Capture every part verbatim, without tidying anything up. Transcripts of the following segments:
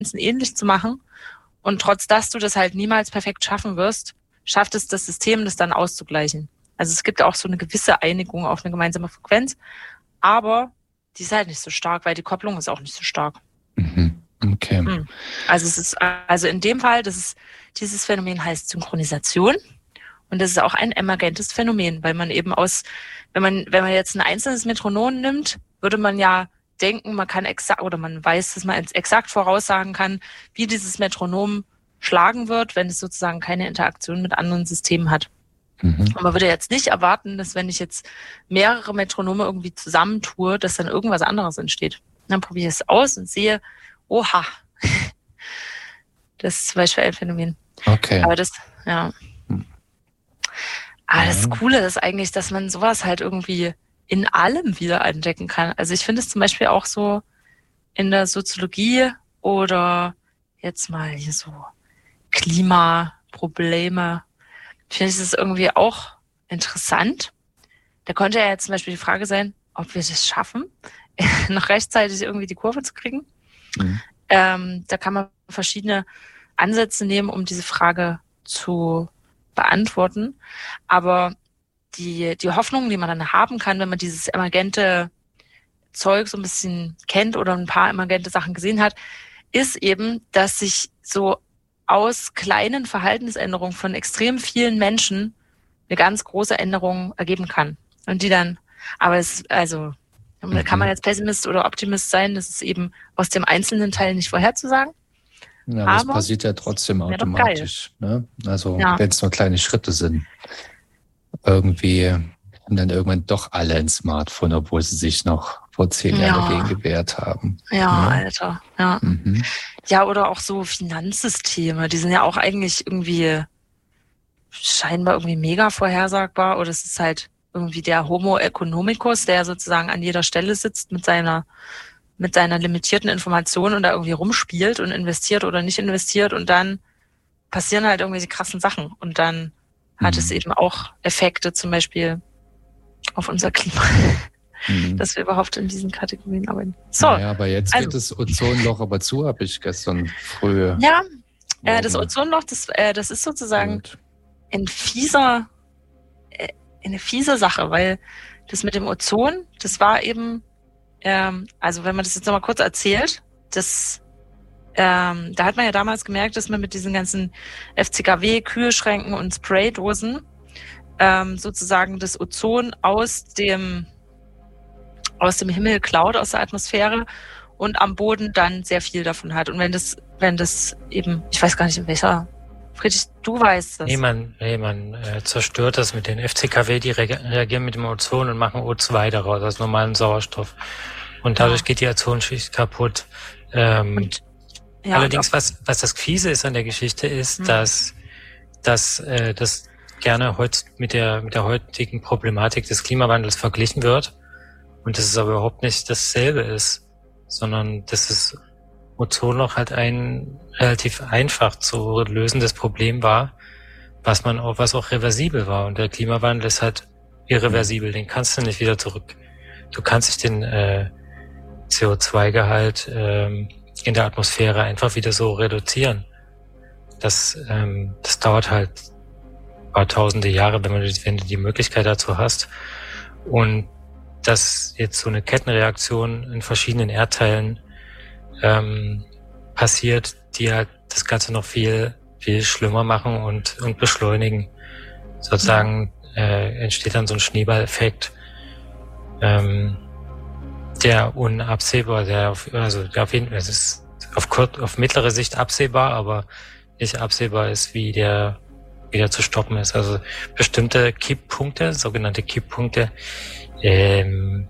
ähnlich zu machen. Und trotz dass du das halt niemals perfekt schaffen wirst, schafft es das System, das dann auszugleichen. Also es gibt auch so eine gewisse Einigung auf eine gemeinsame Frequenz, aber die ist halt nicht so stark, weil die Kopplung ist auch nicht so stark. Mhm. Okay. Also es ist, also in dem Fall, das ist, dieses Phänomen heißt Synchronisation und das ist auch ein emergentes Phänomen, weil man eben aus, wenn man, wenn man jetzt ein einzelnes Metronom nimmt, würde man ja denken, man kann exakt, oder man weiß, dass man exakt voraussagen kann, wie dieses Metronom schlagen wird, wenn es sozusagen keine Interaktion mit anderen Systemen hat. Mhm. Und man würde jetzt nicht erwarten, dass wenn ich jetzt mehrere Metronome irgendwie zusammentue, dass dann irgendwas anderes entsteht. Und dann probiere ich es aus und sehe, oha, das ist zum Beispiel ein Phänomen. Okay. Aber das, ja. Aber das Coole ist eigentlich, dass man sowas halt irgendwie in allem wieder entdecken kann. Also ich finde es zum Beispiel auch so in der Soziologie oder jetzt mal hier so Klimaprobleme, finde ich das irgendwie auch interessant. Da könnte ja jetzt zum Beispiel die Frage sein, ob wir das schaffen, noch rechtzeitig irgendwie die Kurve zu kriegen. Mhm. Ähm, da kann man verschiedene Ansätze nehmen, um diese Frage zu beantworten. Aber die, die Hoffnung, die man dann haben kann, wenn man dieses emergente Zeug so ein bisschen kennt oder ein paar emergente Sachen gesehen hat, ist eben, dass sich so aus kleinen Verhaltensänderungen von extrem vielen Menschen eine ganz große Änderung ergeben kann. Und die dann, aber es, also, mhm. kann man jetzt Pessimist oder Optimist sein, das ist eben aus dem einzelnen Teil nicht vorherzusagen. Ja, aber das passiert ja trotzdem automatisch. Ne? Also, ja. Wenn es nur kleine Schritte sind. Irgendwie haben dann irgendwann doch alle ein Smartphone, obwohl sie sich noch vor zehn ja. Jahren dagegen gewehrt haben. Ja, ja. Alter. Ja. Mhm. Ja, oder auch so Finanzsysteme, die sind ja auch eigentlich irgendwie scheinbar irgendwie mega vorhersagbar. Oder es ist halt irgendwie der Homo economicus, der sozusagen an jeder Stelle sitzt mit seiner mit seiner limitierten Information und da irgendwie rumspielt und investiert oder nicht investiert und dann passieren halt irgendwie die krassen Sachen und dann hat mhm. es eben auch Effekte zum Beispiel auf unser Klima, mhm. dass wir überhaupt in diesen Kategorien arbeiten. So, naja, aber jetzt also, geht das Ozonloch aber zu, habe ich gestern früh. Ja, äh, das Ozonloch, das, äh, das ist sozusagen Gut. ein fieser, äh, eine fiese Sache, weil das mit dem Ozon, das war eben Ähm, also wenn man das jetzt nochmal kurz erzählt, das, ähm, da hat man ja damals gemerkt, dass man mit diesen ganzen F C K W, Kühlschränken und Spraydosen ähm, sozusagen das Ozon aus dem aus dem Himmel klaut, aus der Atmosphäre und am Boden dann sehr viel davon hat. Und wenn das, wenn das eben, ich weiß gar nicht in welcher, Friedrich, du weißt das. Nee, man, nee, man äh, zerstört das mit den F C K W, die reagieren mit dem Ozon und machen O zwei daraus, aus normalem Sauerstoff. Und dadurch ja. geht die Ozonschicht kaputt. Ähm, und, ja, allerdings, was, was das Fiese ist an der Geschichte, ist, mhm. dass, dass äh, das gerne heut mit der, mit der heutigen Problematik des Klimawandels verglichen wird. Und dass es aber überhaupt nicht dasselbe ist, sondern dass das Ozonloch halt ein relativ einfach zu lösendes Problem war, was man auch, was auch reversibel war. Und der Klimawandel ist halt irreversibel, den kannst du nicht wieder zurück. Du kannst nicht den äh, C O zwei Gehalt ähm, in der Atmosphäre einfach wieder so reduzieren. Das, ähm, das dauert halt ein paar tausende Jahre, wenn, man, wenn du die Möglichkeit dazu hast. Und dass jetzt so eine Kettenreaktion in verschiedenen Erdteilen ähm, passiert, die halt das Ganze noch viel, viel schlimmer machen und, und beschleunigen. Sozusagen äh, entsteht dann so ein Schneeballeffekt, ähm, der unabsehbar, der auf, also der auf jeden Fall, es ist auf kurz, auf mittlere Sicht absehbar, aber nicht absehbar ist, wie der wieder zu stoppen ist. Also bestimmte Kipppunkte, sogenannte Kipppunkte, ähm,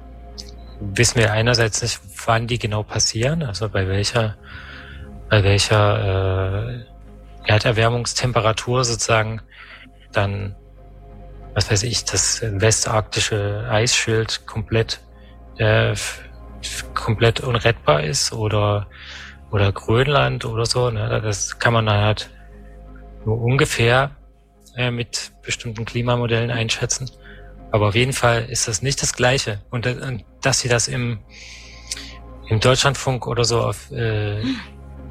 wissen wir einerseits nicht, wann die genau passieren, also bei welcher, bei welcher äh, Erderwärmungstemperatur sozusagen dann, was weiß ich, das westarktische Eisschild komplett äh, f- komplett unrettbar ist oder oder Grönland oder so. Ne? Das kann man dann halt nur ungefähr äh, mit bestimmten Klimamodellen einschätzen. Aber auf jeden Fall ist das nicht das Gleiche. Und, und dass sie das im, im Deutschlandfunk oder so auf, äh,